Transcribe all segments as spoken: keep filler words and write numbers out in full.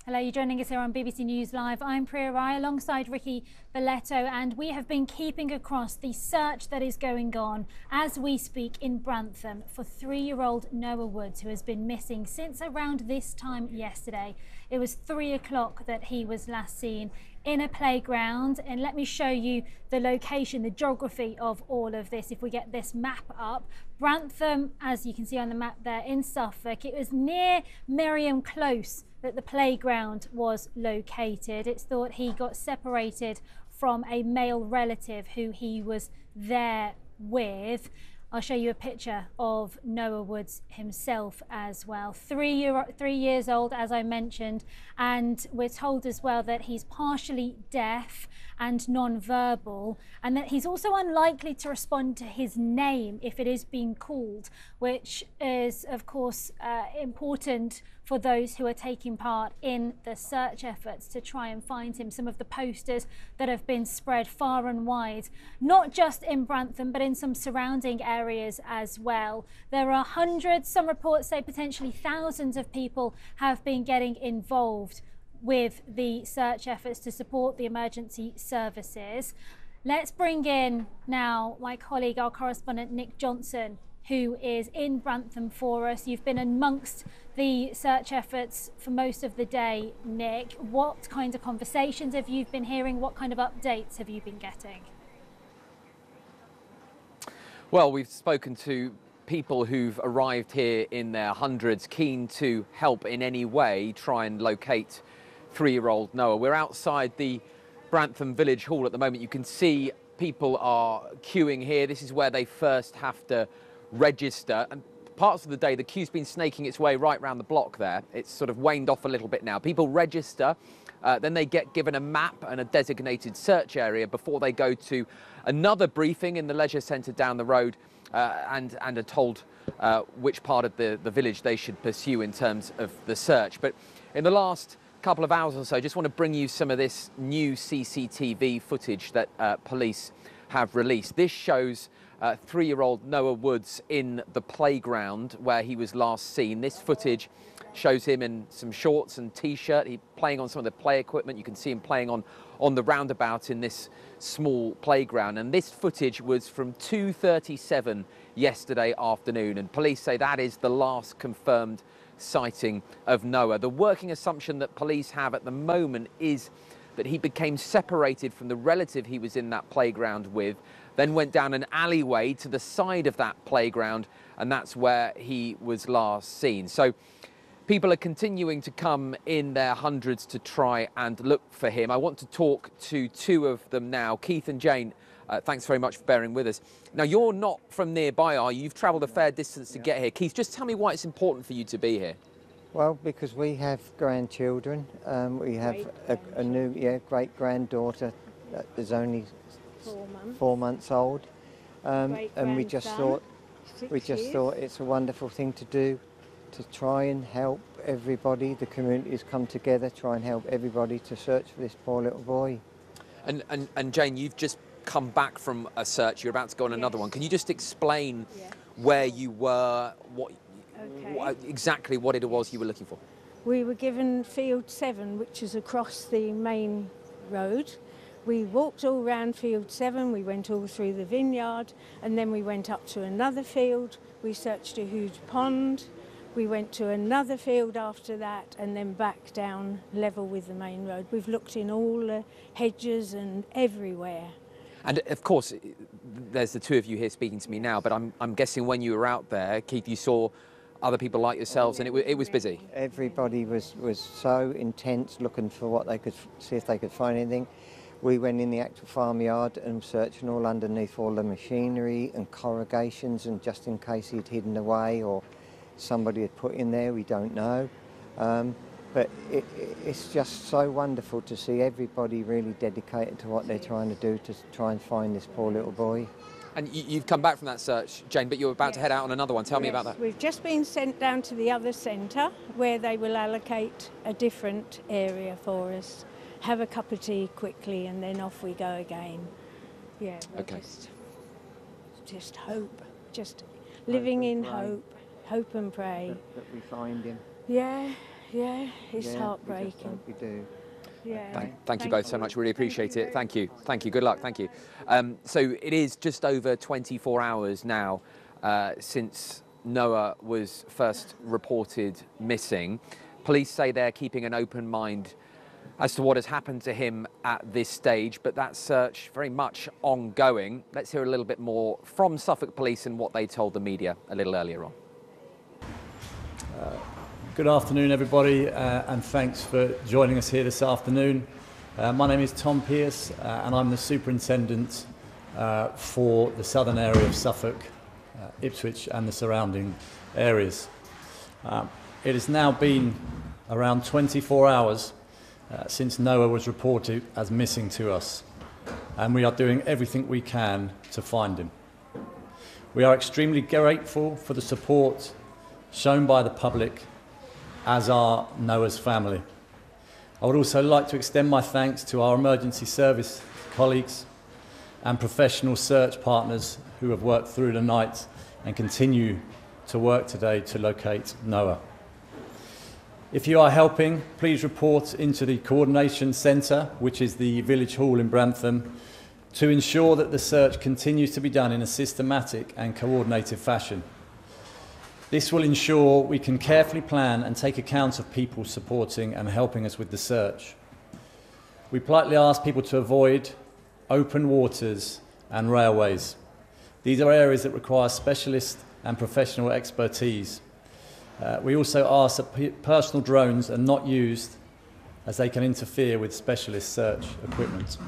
Hello, you're joining us here on B B C News Live. I'm Priya Rai alongside Ricky Belletto, and we have been keeping across the search that is going on as we speak in Brantham for three-year-old Noah Woods, who has been missing since around this time yesterday. It was three o'clock that he was last seen in a playground, and let me show you the location, the geography of all of this. If we get this map up, Brantham, as you can see on the map there in Suffolk, it was near Miriam Close that the playground was located. It's thought he got separated from a male relative who he was there with. I'll show you a picture of Noah Woods himself as well. Three, year, three years old, as I mentioned, and we're told as well that he's partially deaf and non-verbal, and that he's also unlikely to respond to his name if it is being called, which is, of course, uh, important for those who are taking part in the search efforts to try and find him. Some of the posters that have been spread far and wide, not just in Brantham, but in some surrounding areas as well. There are hundreds, some reports say potentially thousands of people have been getting involved with the search efforts to support the emergency services. Let's bring in now my colleague, our correspondent Nick Johnson, who is in Brantham for us. You've been amongst the search efforts for most of the day, Nick. What kind of conversations have you been hearing? What kind of updates have you been getting? Well, we've spoken to people who've arrived here in their hundreds, keen to help in any way try and locate three-year-old Noah. We're outside the Brantham Village Hall at the moment. You can see people are queuing here. This is where they first have to register, and parts of the day the queue's been snaking its way right round the block there. It's sort of waned off a little bit now. People register, uh, then they get given a map and a designated search area before they go to another briefing in the leisure centre down the road, uh, and, and are told uh, which part of the, the village they should pursue in terms of the search. But in the last couple of hours or so, just want to bring you some of this new C C T V footage that uh, police have released. This shows uh, three-year-old Noah Woods in the playground where he was last seen. This footage shows him in some shorts and t-shirt. He's playing on some of the play equipment. You can see him playing on, on the roundabout in this small playground. And this footage was from two thirty-seven yesterday afternoon. And police say that is the last confirmed sighting of Noah. The working assumption that police have at the moment is that he became separated from the relative he was in that playground with, then went down an alleyway to the side of that playground, and that's where he was last seen. So people are continuing to come in their hundreds to try and look for him. I want to talk to two of them now. Keith and Jane, uh, thanks very much for bearing with us. Now, you're not from nearby, are you? You've travelled a fair distance to get here. Keith, just tell me why it's important for you to be here. Well, because we have grandchildren. Um, we have a, a new, yeah, great-granddaughter that is only four months, four months old. Um, and we just thought, we just years. thought it's a wonderful thing to do, to try and help everybody. The community's come together, try and help everybody to search for this poor little boy. And, and, and Jane, you've just come back from a search. You're about to go on another Yes. one. Can you just explain Yeah. where you were, what, Okay. what exactly what it was you were looking for? We were given field seven, which is across the main road. We walked all round field seven, we went all through the vineyard, and then we went up to another field. We searched a huge pond. We went to another field after that, and then back down level with the main road. We've looked in all the hedges and everywhere. And of course, there's the two of you here speaking to me now, but I'm, I'm guessing when you were out there, Keith, you saw other people like yourselves, and it, it was busy. Everybody was, was so intense looking for what they could, see if they could find anything. We went in the actual farmyard and searching all underneath all the machinery and corrugations, and just in case he'd hidden away or somebody had put in there, we don't know. Um, but it, it's just so wonderful to see everybody really dedicated to what they're trying to do to try and find this poor little boy. And you, you've come back from that search, Jane, but you're about Yes. to head out on another one. Tell Yes. me about that. We've just been sent down to the other centre where they will allocate a different area for us. Have a cup of tea quickly and then off we go again. Yeah, we're Okay. just, just hope, just living and in pray. hope, hope and pray. That, that we find him. Yeah, Yeah, it's Yeah, heartbreaking. We just hope we do. Yeah. Thank, thank you both so much. Really appreciate it. Thank you. Thank you. Good luck. Thank you. Um, so it is just over twenty-four hours now uh, since Noah was first reported missing. Police say they're keeping an open mind as to what has happened to him at this stage, but that search very much ongoing. Let's hear a little bit more from Suffolk Police and what they told the media a little earlier on. Uh, Good afternoon, everybody, uh, and thanks for joining us here this afternoon. Uh, my name is Tom Pearce, uh, and I'm the Superintendent uh, for the southern area of Suffolk, uh, Ipswich and the surrounding areas. Um, it has now been around twenty-four hours uh, since Noah was reported as missing to us, and we are doing everything we can to find him. We are extremely grateful for the support shown by the public, as are Noah's family. I would also like to extend my thanks to our emergency service colleagues and professional search partners who have worked through the night and continue to work today to locate Noah. If you are helping, please report into the Coordination Centre, which is the Village Hall in Brantham, to ensure that the search continues to be done in a systematic and coordinated fashion. This will ensure we can carefully plan and take account of people supporting and helping us with the search. We politely ask people to avoid open waters and railways. These are areas that require specialist and professional expertise. Uh, we also ask that personal drones are not used, as they can interfere with specialist search equipment.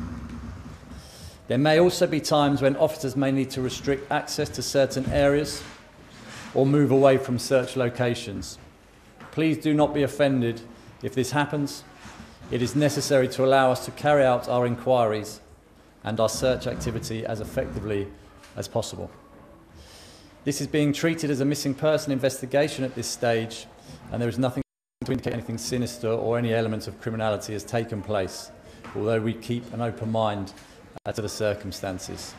There may also be times when officers may need to restrict access to certain areas or move away from search locations. Please do not be offended if this happens. It is necessary to allow us to carry out our inquiries and our search activity as effectively as possible. This is being treated as a missing person investigation at this stage, and there is nothing to indicate anything sinister or any element of criminality has taken place, although we keep an open mind as to the circumstances.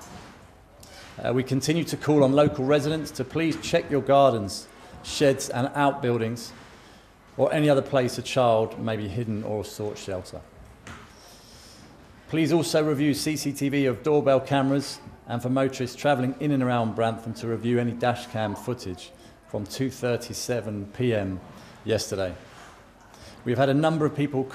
Uh, we continue to call on local residents to please check your gardens, sheds and outbuildings, or any other place a child may be hidden or sought shelter. Please also review C C T V of doorbell cameras, and for motorists travelling in and around Brantham to review any dashcam footage from two thirty-seven p m yesterday. We've had a number of people